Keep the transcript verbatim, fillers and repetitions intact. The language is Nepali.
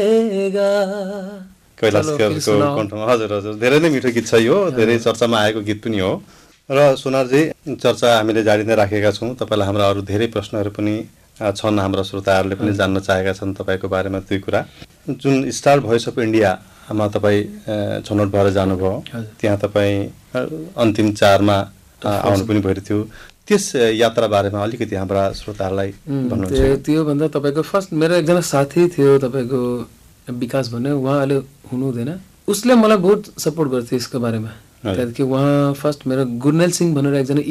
कैलाश खेरको कण्ठमा। हजुर हजुर धेरै नै मिठो गीत छ यो, धेरै चर्चामा आएको गीत पनि हो। र सोनारजी, चर्चा हामीले जारी नै राखेका छौँ। तपाईँलाई हाम्रा अरू धेरै प्रश्नहरू पनि छन्, हाम्रा श्रोताहरूले पनि जान्न चाहेका छन् तपाईँको बारेमा दुई कुरा। जुन स्टार भोइस अफ इन्डियामा तपाईँ छनौट भएर जानुभयो, त्यहाँ तपाईँ अन्तिम चारमा आउनु पनि भइरहेको थियो, त्यस यात्रा बारेमा अलिकति हाम्रा श्रोताहरूलाई भन्नुहुन्छ? त्योभन्दा तपाईँको फर्स्ट मेरो एकजना साथी थियो तपाईँको विकास भन्ने, उहाँ अहिले हुनु हुँदैन, उसले मलाई बहुत सपोर्ट गर्थ्यो यसको बारेमा। त्यहाँदेखि उहाँ फर्स्ट मेरो गुरनेल सिंह भनेर एकजना